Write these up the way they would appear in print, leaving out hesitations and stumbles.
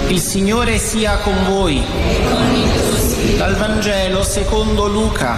Il Signore sia con voi. Dal Vangelo secondo Luca.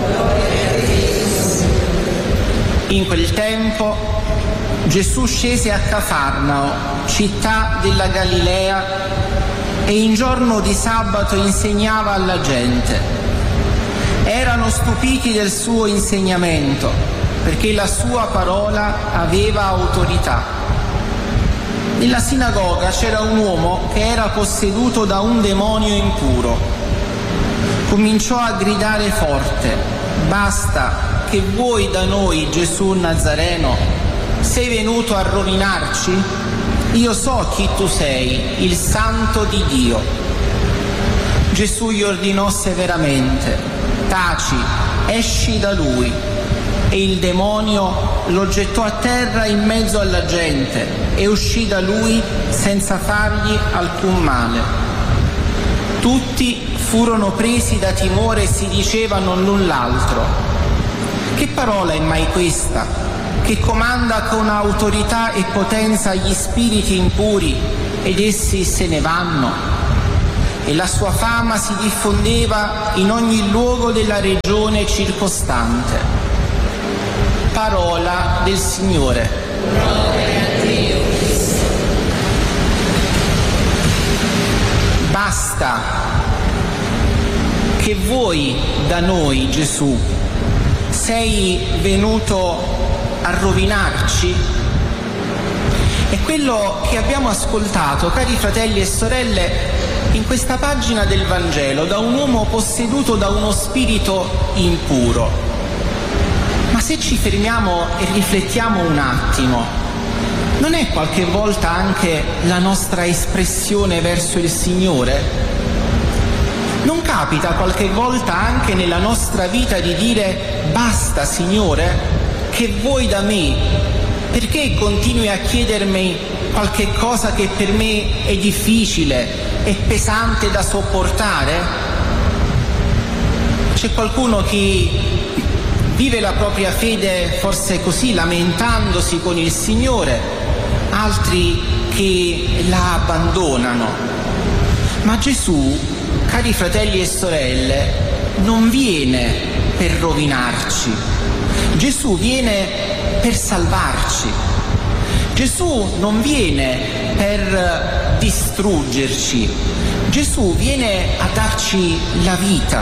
In quel tempo Gesù scese a Cafarnao, città della Galilea, e in giorno di sabato insegnava alla gente. Erano stupiti del suo insegnamento, perché la sua parola aveva autorità. Nella sinagoga c'era un uomo che era posseduto da un demonio impuro. Cominciò a gridare forte: basta, che vuoi da noi, Gesù Nazareno? Sei venuto a rovinarci? Io so chi tu sei, il Santo di Dio. Gesù gli ordinò severamente: taci, esci da lui. E il demonio lo gettò a terra in mezzo alla gente e uscì da lui senza fargli alcun male. Tutti furono presi da timore e si dicevano l'un l'altro: che parola è mai questa, che comanda con autorità e potenza gli spiriti impuri ed essi se ne vanno? E la sua fama si diffondeva in ogni luogo della regione circostante. Parola del Signore. Basta, che vuoi da noi, Gesù? Sei venuto a rovinarci? È quello che abbiamo ascoltato, cari fratelli e sorelle, in questa pagina del Vangelo, da un uomo posseduto da uno spirito impuro. Ma se ci fermiamo e riflettiamo un attimo, non è qualche volta anche la nostra espressione verso il Signore? Non capita qualche volta anche nella nostra vita di dire: basta, Signore, che vuoi da me? Perché continui a chiedermi qualche cosa che per me è difficile, è pesante da sopportare? C'è qualcuno che vive la propria fede forse così, lamentandosi con il Signore, altri che la abbandonano. Ma Gesù, cari fratelli e sorelle, non viene per rovinarci. Gesù viene per salvarci. Gesù non viene per distruggerci. Gesù viene a darci la vita.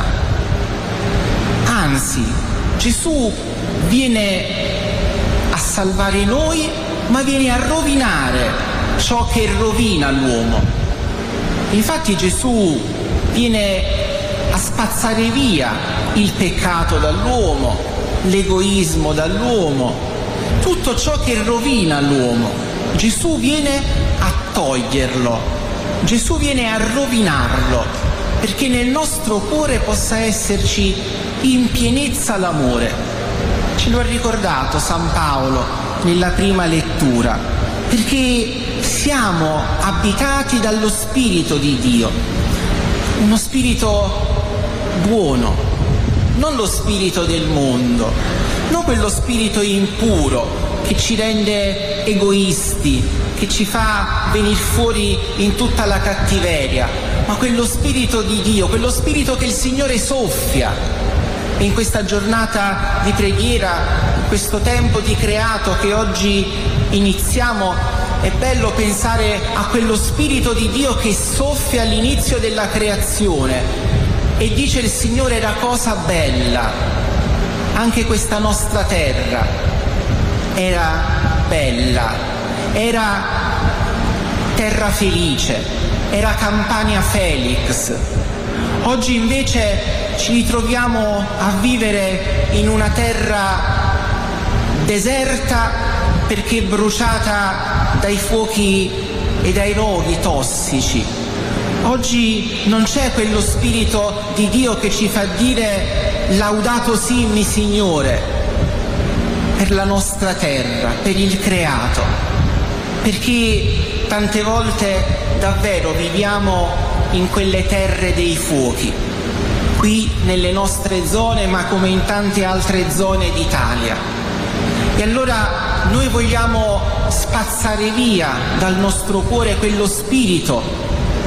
Anzi, Gesù viene a salvare noi, ma viene a rovinare ciò che rovina l'uomo. Infatti Gesù viene a spazzare via il peccato dall'uomo, l'egoismo dall'uomo, tutto ciò che rovina l'uomo. Gesù viene a toglierlo, Gesù viene a rovinarlo, perché nel nostro cuore possa esserci in pienezza l'amore. Ce lo ha ricordato San Paolo nella prima lettura, perché siamo abitati dallo Spirito di Dio, uno spirito buono, non lo spirito del mondo, non quello spirito impuro che ci rende egoisti, che ci fa venire fuori in tutta la cattiveria, ma quello spirito di Dio, quello spirito che il Signore soffia. E in questa giornata di preghiera, in questo tempo di creato che oggi iniziamo, è bello pensare a quello Spirito di Dio che soffia all'inizio della creazione e dice il Signore: era cosa bella. Anche questa nostra terra era bella, era terra felice, era Campania Felix. Oggi invece ci ritroviamo a vivere in una terra deserta perché bruciata dai fuochi e dai roghi tossici. Oggi non c'è quello Spirito di Dio che ci fa dire: laudato simmi Signore, per la nostra terra, per il creato, perché tante volte davvero viviamo in quelle terre dei fuochi, qui nelle nostre zone, ma come in tante altre zone d'Italia. E allora noi vogliamo spazzare via dal nostro cuore quello spirito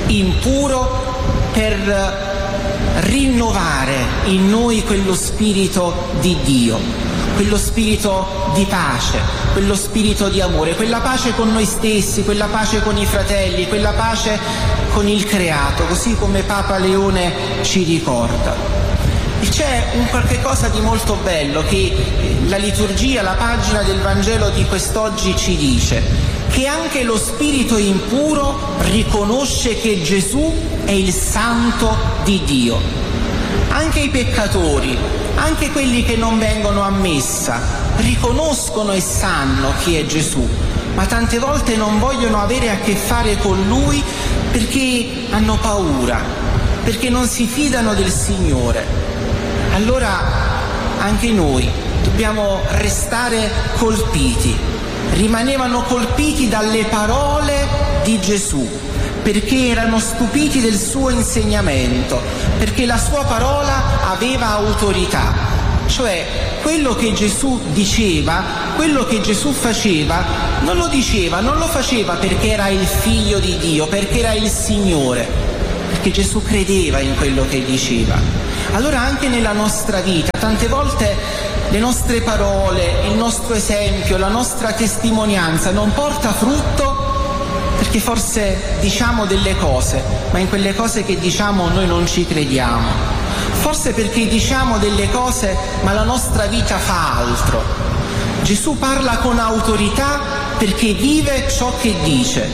impuro per rinnovare in noi quello spirito di Dio, quello spirito di pace, quello spirito di amore, quella pace con noi stessi, quella pace con i fratelli, quella pace con il creato, così come Papa Leone ci ricorda. E c'è un qualche cosa di molto bello che la liturgia, la pagina del Vangelo di quest'oggi ci dice, che anche lo spirito impuro riconosce che Gesù è il Santo di Dio. Anche i peccatori, anche quelli che non vengono a messa, riconoscono e sanno chi è Gesù, ma tante volte non vogliono avere a che fare con Lui perché hanno paura, perché non si fidano del Signore. Allora anche noi dobbiamo restare colpiti. Rimanevano colpiti dalle parole di Gesù, perché erano stupiti del suo insegnamento, perché la sua parola aveva autorità. Cioè, quello che Gesù diceva, quello che Gesù faceva, non lo faceva perché era il figlio di Dio, perché era il Signore, perché Gesù credeva in quello che diceva. Allora anche nella nostra vita, tante volte le nostre parole, il nostro esempio, la nostra testimonianza non porta frutto perché forse diciamo delle cose, ma in quelle cose che diciamo noi non ci crediamo. Forse perché diciamo delle cose, ma la nostra vita fa altro. Gesù parla con autorità perché vive ciò che dice.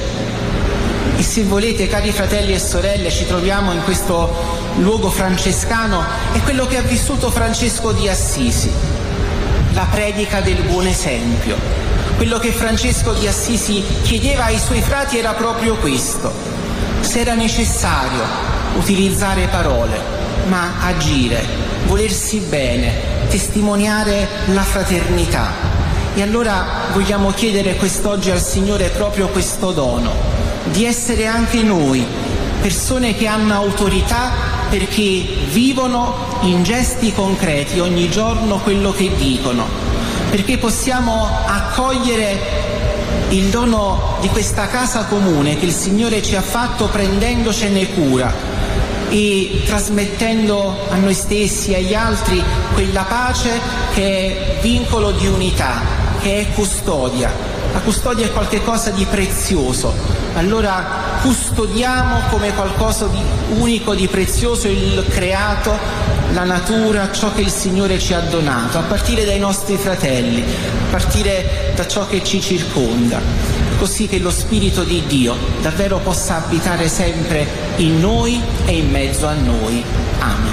E se volete, cari fratelli e sorelle, ci troviamo in questo luogo francescano, è quello che ha vissuto Francesco di Assisi, la predica del buon esempio. Quello che Francesco di Assisi chiedeva ai suoi frati era proprio questo: se era necessario utilizzare parole, ma agire, volersi bene, testimoniare la fraternità. E allora vogliamo chiedere quest'oggi al Signore proprio questo dono, di essere anche noi persone che hanno autorità perché vivono in gesti concreti ogni giorno quello che dicono, perché possiamo accogliere il dono di questa casa comune che il Signore ci ha fatto prendendocene cura e trasmettendo a noi stessi e agli altri quella pace che è vincolo di unità, che è custodia. La custodia è qualcosa di prezioso, allora custodiamo come qualcosa di unico, di prezioso il creato, la natura, ciò che il Signore ci ha donato, a partire dai nostri fratelli, a partire da ciò che ci circonda, così che lo Spirito di Dio davvero possa abitare sempre in noi e in mezzo a noi. Amen.